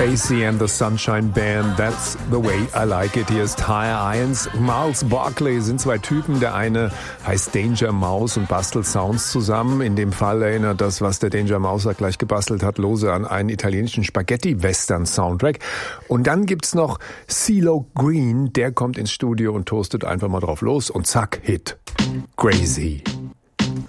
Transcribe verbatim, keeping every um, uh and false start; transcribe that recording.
Tracy and the Sunshine Band, that's the way I like it. Hier ist Ty Irons. Miles Barkley sind zwei Typen. Der eine heißt Danger Mouse und bastelt Sounds zusammen. In dem Fall erinnert das, was der Danger Mouse da gleich gebastelt hat, lose an einen italienischen Spaghetti-Western-Soundtrack. Und dann gibt's noch CeeLo Green. Der kommt ins Studio und toastet einfach mal drauf los und zack, Hit. Crazy.